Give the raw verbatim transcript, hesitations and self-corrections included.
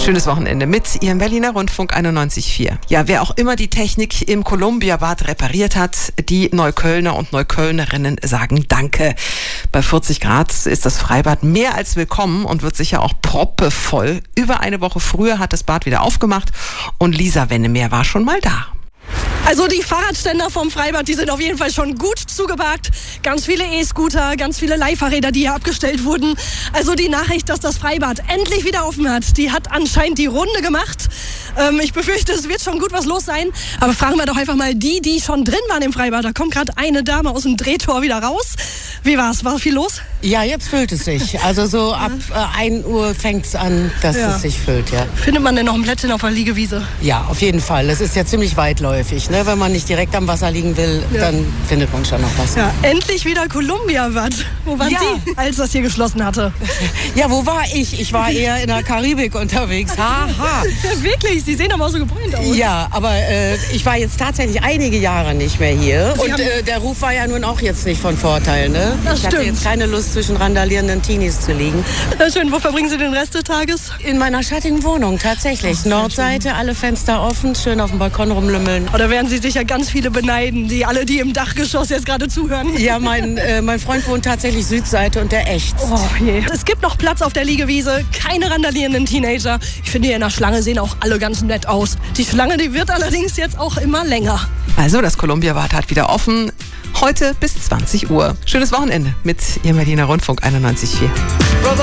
Schönes Wochenende mit Ihrem Berliner Rundfunk einundneunzig Komma vier. Ja, wer auch immer die Technik im Columbia-Bad repariert hat, die Neuköllner und Neuköllnerinnen sagen Danke. Bei vierzig Grad ist das Freibad mehr als willkommen und wird sicher auch proppevoll. Über eine Woche früher hat das Bad wieder aufgemacht und Lisa Wennemeer war schon mal da. Also die Fahrradständer vom Freibad, die sind auf jeden Fall schon gut zugeparkt. Ganz viele E-Scooter, ganz viele Leihfahrräder, die hier abgestellt wurden. Also die Nachricht, dass das Freibad endlich wieder offen hat, die hat anscheinend die Runde gemacht. Ähm, ich befürchte, es wird schon gut was los sein. Aber fragen wir doch einfach mal die, die schon drin waren im Freibad. Da kommt gerade eine Dame aus dem Drehtor wieder raus. Wie war's? War viel los? Ja, jetzt füllt es sich. Also so ab äh, ein Uhr fängt es an, dass Ja. es sich füllt, ja. Findet man denn noch ein Plätzchen auf der Liegewiese? Ja, auf jeden Fall. Das ist ja ziemlich weitläufig, ne? Wenn man nicht direkt am Wasser liegen will, Ja. dann findet man schon noch was. Ja, endlich wieder Columbia-Bad. Wo waren Ja. Sie, als das hier geschlossen hatte? Ja, wo war ich? Ich war eher in der Karibik unterwegs. Haha. Ja, wirklich, Sie sehen aber so gebräunt aus. Ja, aber äh, ich war jetzt tatsächlich einige Jahre nicht mehr hier. Sie Und haben- äh, der Ruf war ja nun auch jetzt nicht von Vorteil, ne? Das ich hatte stimmt. jetzt keine Lust, zwischen randalierenden Teenies zu liegen. Ja, schön, wo verbringen Sie den Rest des Tages? In meiner schattigen Wohnung, tatsächlich. Nordseite, alle Fenster offen, schön auf dem Balkon rumlümmeln. Oder werden Sie sicher ganz viele beneiden, die alle, die im Dachgeschoss jetzt gerade zuhören? Ja, mein, äh, mein Freund wohnt tatsächlich Südseite und der echt. Oh je. Es gibt noch Platz auf der Liegewiese, keine randalierenden Teenager. Ich finde, hier in der Schlange sehen auch alle ganz nett aus. Die Schlange, die wird allerdings jetzt auch immer länger. Also das Columbia-Bad hat wieder offen. Heute bis zwanzig Uhr. Schönes Wochenende mit Ihrem Berliner Rundfunk einundneunzig Komma vier.